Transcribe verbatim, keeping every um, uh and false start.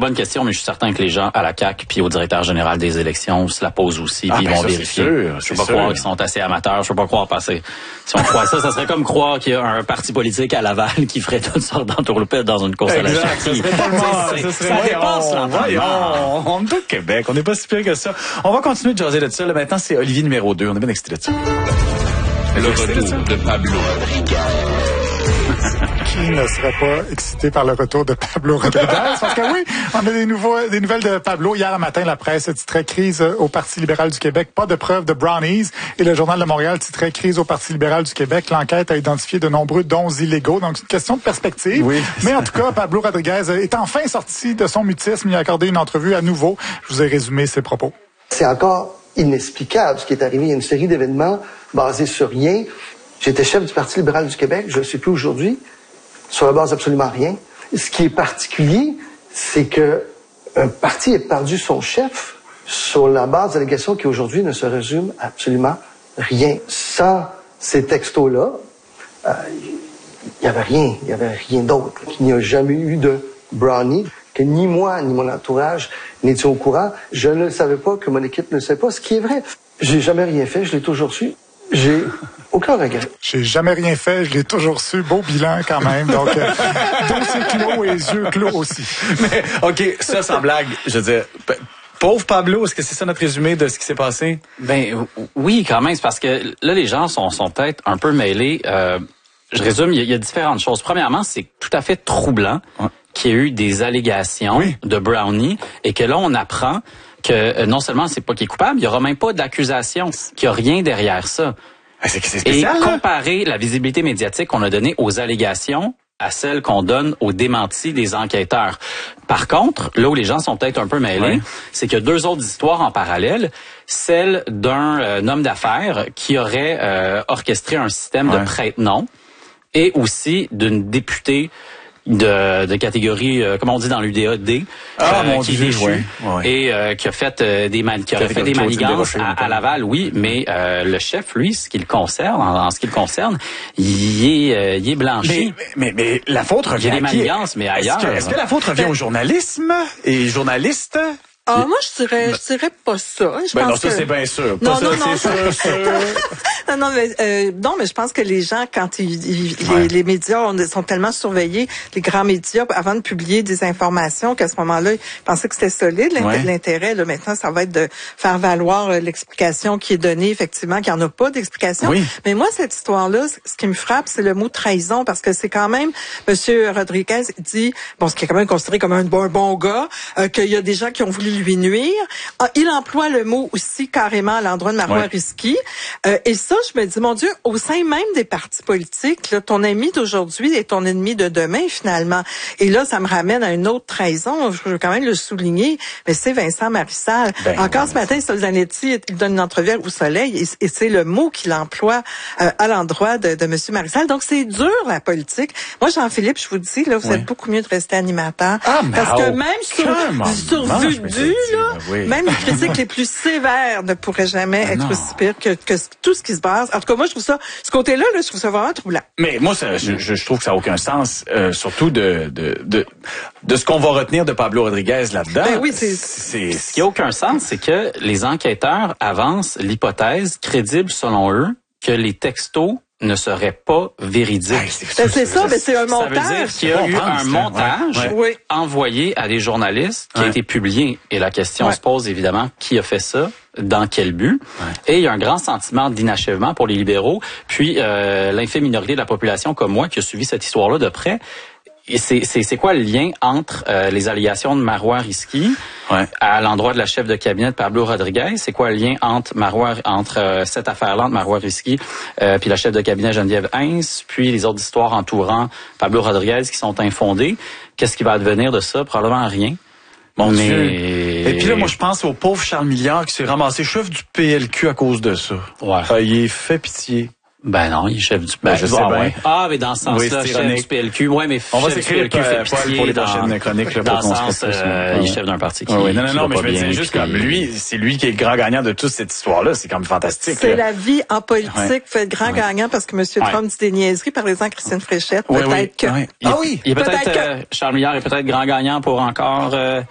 bonne question, mais je suis certain que les gens à la C A Q puis au directeur général des élections se la posent aussi, ah, puis ils ben vont ça, vérifier. Sûr, je peux pas sûr. croire qu'ils sont assez amateurs. Je peux pas croire passer. Si on croit ça, ça serait comme croire qu'il y a un parti politique à Laval qui ferait toutes sortes d'entourloupettes dans une course exact, à la châtie. Ça, ça, serait ça dépasse l'entendement. On, on est au Québec, on n'est pas si pire que ça. On va continuer de jaser de ça. Là, maintenant, c'est Olivier numéro deux. On est bien excité de ça. Le retour de Pablo Rodriguez. Qui ne serait pas excité par le retour de Pablo Rodriguez? Parce que oui, on a des, nouveaux, des nouvelles de Pablo. Hier matin, la presse titrait « Crise au Parti libéral du Québec, pas de preuves de brownies ». Et le Journal de Montréal titrait « Crise au Parti libéral du Québec, l'enquête a identifié de nombreux dons illégaux ». Donc, c'est une question de perspective. Oui. Mais en tout cas, Pablo Rodriguez est enfin sorti de son mutisme. Il a accordé une entrevue à nouveau. Je vous ai résumé ses propos. C'est encore inexplicable ce qui est arrivé. Il y a une série d'événements basés sur rien. J'étais chef du Parti libéral du Québec, je ne le suis plus aujourd'hui, sur la base absolument rien. Ce qui est particulier, c'est que un parti ait perdu son chef sur la base d'allégations qui aujourd'hui ne se résument absolument rien. Sans ces textos-là, il euh, n'y avait rien, il n'y avait rien d'autre. Il n'y a jamais eu de brownie, que ni moi ni mon entourage n'étions au courant. Je ne le savais pas, que mon équipe ne le savait pas, ce qui est vrai. J'ai jamais rien fait, je l'ai toujours su. J'ai aucun regret. J'ai jamais rien fait, je l'ai toujours su. Beau bilan quand même. Donc, euh, dossier clos et yeux clos aussi. Mais, OK, ça, sans blague, je veux dire, p- pauvre Pablo, est-ce que c'est ça notre résumé de ce qui s'est passé? Ben oui, quand même, c'est parce que là, les gens sont, sont peut-être un peu mêlés. Euh, je résume, il y, y a différentes choses. Premièrement, c'est tout à fait troublant ouais. qu'il y ait eu des allégations oui. de brownie et que là, on apprend que euh, non seulement c'est pas qu'il est coupable, il y aura même pas d'accusation, qu'il y a rien derrière ça. Ah, c'est, c'est spécial, et là? comparer la visibilité médiatique qu'on a donnée aux allégations à celle qu'on donne aux démentis des enquêteurs. Par contre, là où les gens sont peut-être un peu mêlés, oui. c'est qu'il y a deux autres histoires en parallèle. Celle d'un euh, homme d'affaires qui aurait euh, orchestré un système ouais. de prête-nom et aussi d'une députée de, de catégorie, euh, comme on dit dans l'U D A D, ah, euh, mon qui Dieu, est déchu ouais, ouais. et euh, qui a fait euh, des man- qui aurait fait des manigances à, à Laval, oui, mais euh, le chef, lui, ce qui le concerne, en, en ce qui le concerne, il est, euh, il est blanchi. Mais, mais, mais la faute revient à qui? Il y a des manigances, mais ailleurs. Est-ce que, est-ce que la faute revient au journalisme et journalistes? Ah, moi, je dirais, je dirais pas ça. Je ben pense non, ça, que... c'est bien sûr. Non, pas non, ça, non. c'est sûr, sûr. non, non, mais, euh, non, mais je pense que les gens, quand ils, ils, ouais. les, les médias on, sont tellement surveillés, les grands médias, avant de publier des informations, qu'à ce moment-là, ils pensaient que c'était solide, ouais. l'intérêt. Là, maintenant, ça va être de faire valoir euh, l'explication qui est donnée, effectivement, qu'il n'y en a pas d'explication. Oui. Mais moi, cette histoire-là, ce qui me frappe, c'est le mot trahison, parce que c'est quand même, Monsieur Rodriguez dit, bon, ce qui est quand même considéré comme un bon, bon gars, euh, qu'il y a des gens qui ont voulu lui nuire. Ah, il emploie le mot aussi carrément à l'endroit de Marois ouais. Risky. Euh, et ça, je me dis, mon Dieu, au sein même des partis politiques, là, ton ami d'aujourd'hui est ton ennemi de demain, finalement. Et là, ça me ramène à une autre trahison, je veux quand même le souligner, mais c'est Vincent Marissal. Ben, Encore ben, ce matin, Sol Zanetti, il donne une entrevue au Soleil, et, et c'est le mot qu'il emploie euh, à l'endroit de, de M. Marissal. Donc, c'est dur, la politique. Moi, Jean-Philippe, je vous dis, là, vous oui. êtes beaucoup mieux de rester animateur. Ah, parce oh, que même sur, sur vue due, là, oui. même les critiques les plus sévères ne pourraient jamais ah, être non. aussi pires que, que tout ce qui se passe. En tout cas, moi, je trouve ça, ce côté-là, là, je trouve ça vraiment troublant. Mais moi, ça, je, je trouve que ça n'a aucun sens, euh, surtout de, de, de, de ce qu'on va retenir de Pablo Rodriguez là-dedans. Ben oui, c'est, c'est... Ce qui n'a aucun sens, c'est que les enquêteurs avancent l'hypothèse crédible selon eux que les textos ne serait pas véridique. Ben, c'est, ben, c'est ça, mais c'est un montage. Ça veut dire qu'il y a eu un montage ouais, ouais. envoyé à des journalistes qui ouais. a été publié. Et la question ouais. se pose évidemment, qui a fait ça? Dans quel but? Ouais. Et il y a un grand sentiment d'inachèvement pour les libéraux. Puis euh, l'infime minorité de la population comme moi qui a suivi cette histoire-là de près. Et c'est, c'est, c'est quoi le lien entre euh, les allégations de Marois Risky ouais. à l'endroit de la chef de cabinet de Pablo Rodriguez? C'est quoi le lien entre Marois, entre euh, cette affaire-là, entre Marois Risky euh, puis la chef de cabinet Geneviève Heinz, puis les autres histoires entourant Pablo Rodriguez qui sont infondées? Qu'est-ce qui va advenir de ça? Probablement rien. Mon mais... Dieu. Et puis là, moi, je pense au pauvre Charles Milliard qui s'est ramassé chef du P L Q à cause de ça. Ouais. Ah, il est fait pitié. Ben non, il est chef du P L Q. Ben, je sais ah, bien. Ouais. Ah, mais dans ce sens-là, oui, chef du P L Q. Ouais, mais on va chef s'écrire du P L Q fait pitié pour les dans, prochaines chroniques. Là, dans le sens, euh, il est chef d'un parti qui, oui, non, non, qui non, mais va je pas me bien. dis juste puis... comme lui, c'est lui qui est le grand gagnant de toute cette histoire-là. C'est comme fantastique. C'est là. la vie en politique ouais. fait grand ouais. gagnant parce que M. Trump ouais. dit des niaiseries. Parlez-en à Christine Fréchette. Oui, peut-être oui. que... Oui. Il, ah oui! Il est peut-être, peut-être que... euh, Charles Milliard est peut-être grand gagnant pour encore... Euh,